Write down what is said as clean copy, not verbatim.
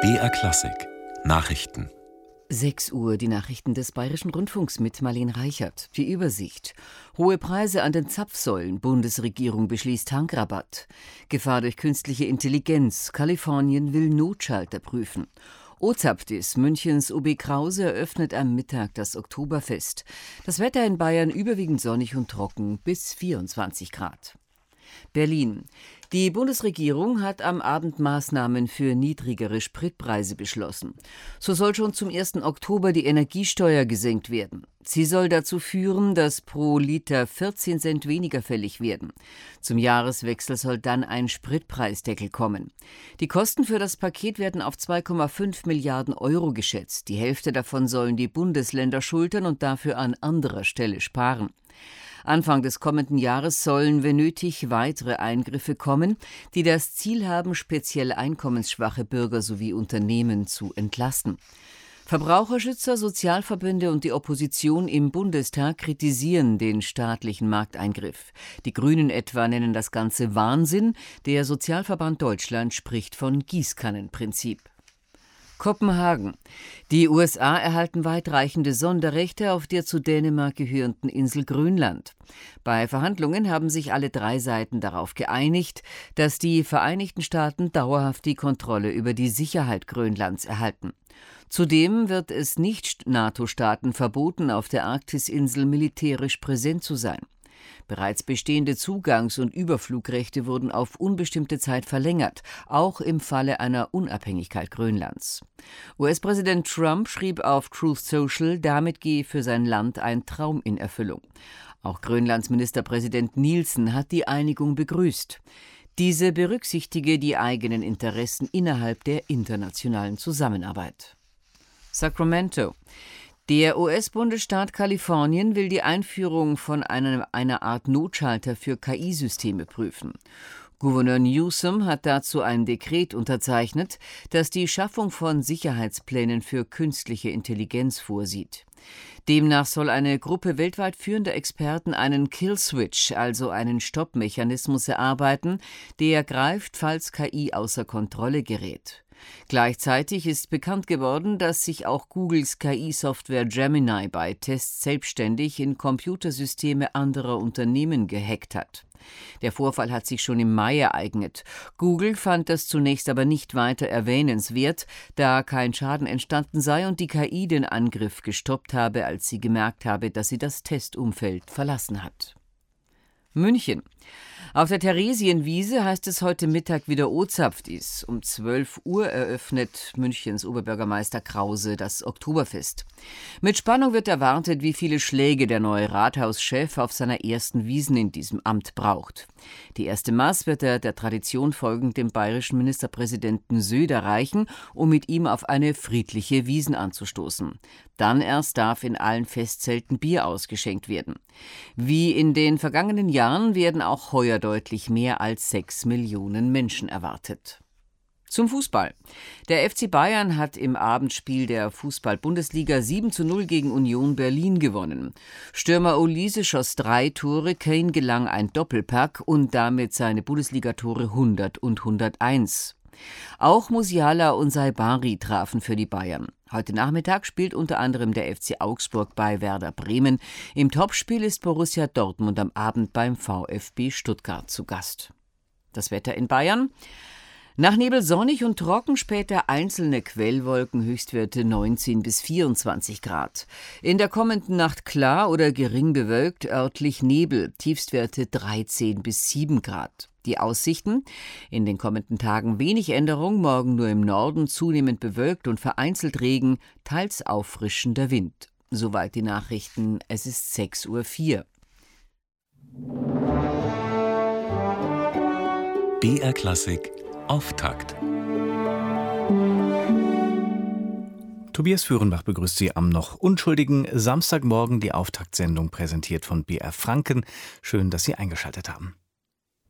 BR Klassik Nachrichten. 6 Uhr, die Nachrichten des Bayerischen Rundfunks mit Marlene Reichert. Die Übersicht. Hohe Preise an den Zapfsäulen. Bundesregierung beschließt Tankrabatt. Gefahr durch künstliche Intelligenz. Kalifornien will Notschalter prüfen. Ozapftis, Münchens UB Krause, eröffnet am Mittag das Oktoberfest. Das Wetter in Bayern überwiegend sonnig und trocken bis 24 Grad. Berlin. Die Bundesregierung hat am Abend Maßnahmen für niedrigere Spritpreise beschlossen. So soll schon zum 1. Oktober die Energiesteuer gesenkt werden. Sie soll dazu führen, dass pro Liter 14 Cent weniger fällig werden. Zum Jahreswechsel soll dann ein Spritpreisdeckel kommen. Die Kosten für das Paket werden auf 2,5 Milliarden Euro geschätzt. Die Hälfte davon sollen die Bundesländer schultern und dafür an anderer Stelle sparen. Anfang des kommenden Jahres sollen, wenn nötig, weitere Eingriffe kommen, die das Ziel haben, speziell einkommensschwache Bürger sowie Unternehmen zu entlasten. Verbraucherschützer, Sozialverbände und die Opposition im Bundestag kritisieren den staatlichen Markteingriff. Die Grünen etwa nennen das Ganze Wahnsinn. Der Sozialverband Deutschland spricht von Gießkannenprinzip. Kopenhagen. Die USA erhalten weitreichende Sonderrechte auf der zu Dänemark gehörenden Insel Grönland. Bei Verhandlungen haben sich alle 3 Seiten darauf geeinigt, dass die Vereinigten Staaten dauerhaft die Kontrolle über die Sicherheit Grönlands erhalten. Zudem wird es Nicht-NATO-Staaten verboten, auf der Arktisinsel militärisch präsent zu sein. Bereits bestehende Zugangs- und Überflugrechte wurden auf unbestimmte Zeit verlängert, auch im Falle einer Unabhängigkeit Grönlands. US-Präsident Trump schrieb auf Truth Social, damit gehe für sein Land ein Traum in Erfüllung. Auch Grönlands Ministerpräsident Nielsen hat die Einigung begrüßt. Diese berücksichtige die eigenen Interessen innerhalb der internationalen Zusammenarbeit. Sacramento. Der US-Bundesstaat Kalifornien will die Einführung von einer Art Notschalter für KI-Systeme prüfen. Gouverneur Newsom hat dazu ein Dekret unterzeichnet, das die Schaffung von Sicherheitsplänen für künstliche Intelligenz vorsieht. Demnach soll eine Gruppe weltweit führender Experten einen Kill-Switch, also einen Stoppmechanismus, erarbeiten, der greift, falls KI außer Kontrolle gerät. Gleichzeitig ist bekannt geworden, dass sich auch Googles KI-Software Gemini bei Tests selbstständig in Computersysteme anderer Unternehmen gehackt hat. Der Vorfall hat sich schon im Mai ereignet. Google fand das zunächst aber nicht weiter erwähnenswert, da kein Schaden entstanden sei und die KI den Angriff gestoppt habe, als sie gemerkt habe, dass sie das Testumfeld verlassen hat. München. Auf der Theresienwiese heißt es heute Mittag wieder Ozapftis. Um 12 Uhr eröffnet Münchens Oberbürgermeister Krause das Oktoberfest. Mit Spannung wird erwartet, wie viele Schläge der neue Rathauschef auf seiner ersten Wiesn in diesem Amt braucht. Die erste Maß wird er der Tradition folgend dem bayerischen Ministerpräsidenten Söder reichen, um mit ihm auf eine friedliche Wiesn anzustoßen. Dann erst darf in allen Festzelten Bier ausgeschenkt werden. Wie in den vergangenen Jahren werden auch heuer deutlich mehr als 6 Millionen Menschen erwartet. Zum Fußball. Der FC Bayern hat im Abendspiel der Fußball-Bundesliga 7:0 gegen Union Berlin gewonnen. Stürmer Olise schoss 3 Tore, Kane gelang ein Doppelpack und damit seine Bundesligatore 100 und 101. Auch Musiala und Saibari trafen für die Bayern. Heute Nachmittag spielt unter anderem der FC Augsburg bei Werder Bremen. Im Topspiel ist Borussia Dortmund am Abend beim VfB Stuttgart zu Gast. Das Wetter in Bayern. Nach Nebel sonnig und trocken, später einzelne Quellwolken, Höchstwerte 19 bis 24 Grad. In der kommenden Nacht klar oder gering bewölkt, örtlich Nebel, Tiefstwerte 13 bis 7 Grad. Die Aussichten: in den kommenden Tagen wenig Änderung, morgen nur im Norden zunehmend bewölkt und vereinzelt Regen, teils auffrischender Wind. Soweit die Nachrichten, es ist 6:04 Uhr. BR Klassik Auftakt. Tobias Führenbach begrüßt Sie am noch unschuldigen Samstagmorgen, die Auftaktsendung präsentiert von BR Franken. Schön, dass Sie eingeschaltet haben.